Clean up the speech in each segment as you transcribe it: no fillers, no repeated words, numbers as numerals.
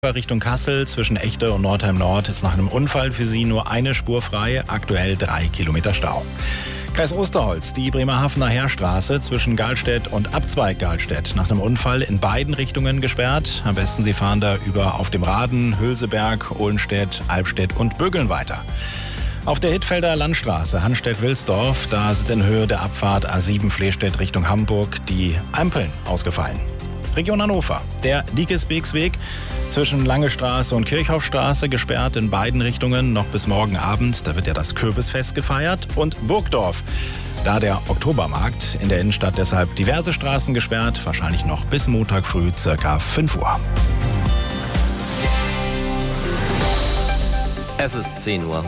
Richtung Kassel zwischen Echte und Nordheim Nord ist nach einem Unfall für Sie nur eine Spur frei, aktuell 3 Kilometer Stau. Kreis Osterholz, die Bremerhavener Heerstraße zwischen Galstedt und Abzweig Galstedt nach einem Unfall in beiden Richtungen gesperrt. Am besten Sie fahren da über auf dem Raden, Hülseberg, Ohlenstedt, Albstedt und Bögeln weiter. Auf der Hittfelder Landstraße Hanstedt-Wilsdorf, da sind in Höhe der Abfahrt A7 Flehstedt Richtung Hamburg die Ampeln ausgefallen. Region Hannover, der Diekesbeeksweg zwischen Lange Straße und Kirchhoffstraße gesperrt in beiden Richtungen noch bis morgen Abend. Da wird ja das Kürbisfest gefeiert. Und Burgdorf, da der Oktobermarkt in der Innenstadt, deshalb diverse Straßen gesperrt. Wahrscheinlich noch bis Montag früh ca. 5 Uhr. Es ist 10 Uhr.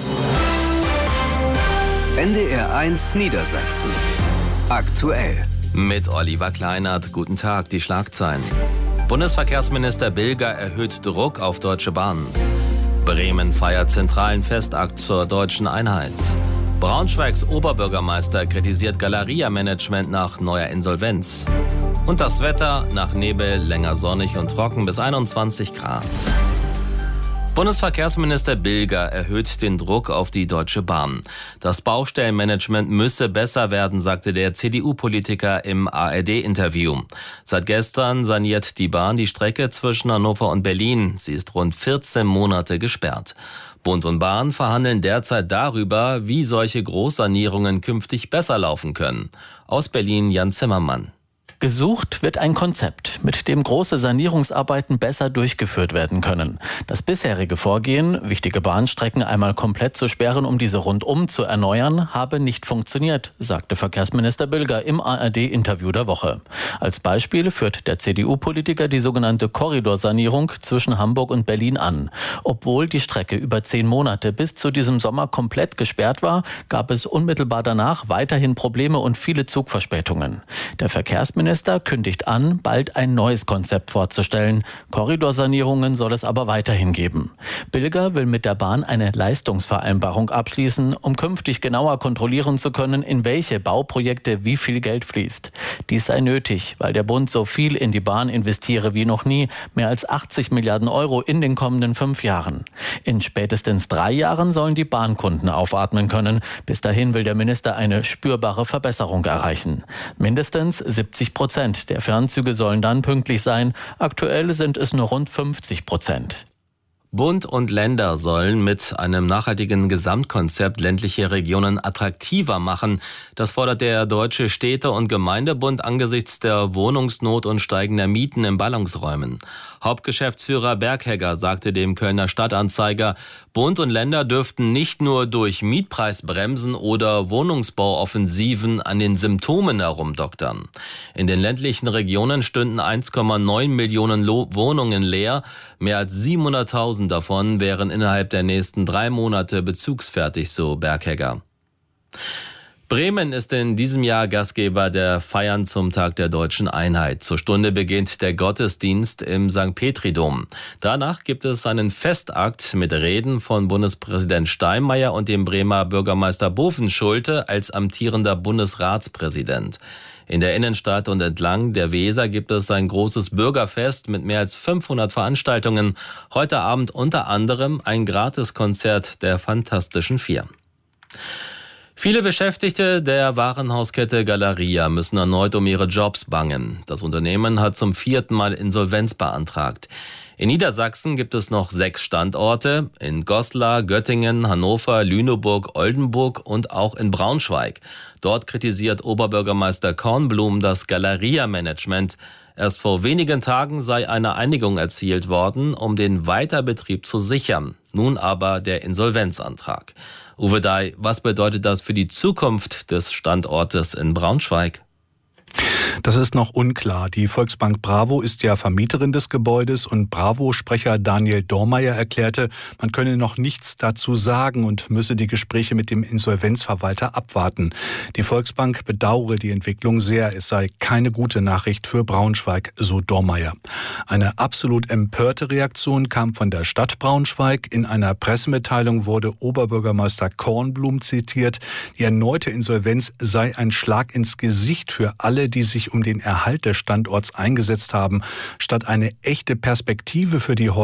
NDR 1 Niedersachsen. Aktuell. Mit Oliver Kleinert. Guten Tag, die Schlagzeilen. Bundesverkehrsminister Bilger erhöht Druck auf Deutsche Bahn. Bremen feiert zentralen Festakt zur deutschen Einheit. Braunschweigs Oberbürgermeister kritisiert Galeria-Management nach neuer Insolvenz. Und das Wetter: nach Nebel länger sonnig und trocken bis 21 Grad. Bundesverkehrsminister Bilger erhöht den Druck auf die Deutsche Bahn. Das Baustellenmanagement müsse besser werden, sagte der CDU-Politiker im ARD-Interview. Seit gestern saniert die Bahn die Strecke zwischen Hannover und Berlin. Sie ist rund 14 Monate gesperrt. Bund und Bahn verhandeln derzeit darüber, wie solche Großsanierungen künftig besser laufen können. Aus Berlin Jan Zimmermann. Gesucht wird ein Konzept, mit dem große Sanierungsarbeiten besser durchgeführt werden können. Das bisherige Vorgehen, wichtige Bahnstrecken einmal komplett zu sperren, um diese rundum zu erneuern, habe nicht funktioniert, sagte Verkehrsminister Bilger im ARD-Interview der Woche. Als Beispiel führt der CDU-Politiker die sogenannte Korridorsanierung zwischen Hamburg und Berlin an. Obwohl die Strecke über 10 Monate bis zu diesem Sommer komplett gesperrt war, gab es unmittelbar danach weiterhin Probleme und viele Zugverspätungen. Der Verkehrsminister kündigt an, bald ein neues Konzept vorzustellen. Korridorsanierungen soll es aber weiterhin geben. Bilger will mit der Bahn eine Leistungsvereinbarung abschließen, um künftig genauer kontrollieren zu können, in welche Bauprojekte wie viel Geld fließt. Dies sei nötig, weil der Bund so viel in die Bahn investiere wie noch nie, mehr als 80 Milliarden Euro in den kommenden 5 Jahren. In spätestens 3 Jahren sollen die Bahnkunden aufatmen können. Bis dahin will der Minister eine spürbare Verbesserung erreichen. Mindestens 70% der Fernzüge sollen dann pünktlich sein. Aktuell sind es nur rund 50%. Bund und Länder sollen mit einem nachhaltigen Gesamtkonzept ländliche Regionen attraktiver machen. Das fordert der Deutsche Städte- und Gemeindebund angesichts der Wohnungsnot und steigender Mieten in Ballungsräumen. Hauptgeschäftsführer Berghegger sagte dem Kölner Stadtanzeiger, Bund und Länder dürften nicht nur durch Mietpreisbremsen oder Wohnungsbauoffensiven an den Symptomen herumdoktern. In den ländlichen Regionen stünden 1,9 Millionen Wohnungen leer. Mehr als 700.000 davon wären innerhalb der nächsten 3 Monate bezugsfertig, so Berghegger. Bremen ist in diesem Jahr Gastgeber der Feiern zum Tag der deutschen Einheit. Zur Stunde beginnt der Gottesdienst im St. Petri-Dom. Danach gibt es einen Festakt mit Reden von Bundespräsident Steinmeier und dem Bremer Bürgermeister Bovenschulte als amtierender Bundesratspräsident. In der Innenstadt und entlang der Weser gibt es ein großes Bürgerfest mit mehr als 500 Veranstaltungen. Heute Abend unter anderem ein Gratiskonzert der Fantastischen Vier. Viele Beschäftigte der Warenhauskette Galeria müssen erneut um ihre Jobs bangen. Das Unternehmen hat zum 4. Mal Insolvenz beantragt. In Niedersachsen gibt es noch 6 Standorte, in Goslar, Göttingen, Hannover, Lüneburg, Oldenburg und auch in Braunschweig. Dort kritisiert Oberbürgermeister Kornblum das Galeria-Management. Erst vor wenigen Tagen sei eine Einigung erzielt worden, um den Weiterbetrieb zu sichern. Nun aber der Insolvenzantrag. Uwe Dai, was bedeutet das für die Zukunft des Standortes in Braunschweig? Das ist noch unklar. Die Volksbank Bravo ist ja Vermieterin des Gebäudes und Bravo-Sprecher Daniel Dormeyer erklärte, man könne noch nichts dazu sagen und müsse die Gespräche mit dem Insolvenzverwalter abwarten. Die Volksbank bedauere die Entwicklung sehr. Es sei keine gute Nachricht für Braunschweig, so Dormeyer. Eine absolut empörte Reaktion kam von der Stadt Braunschweig. In einer Pressemitteilung wurde Oberbürgermeister Kornblum zitiert. Die erneute Insolvenz sei ein Schlag ins Gesicht für alle, die sich um den Erhalt des Standorts eingesetzt haben. Statt eine echte Perspektive für die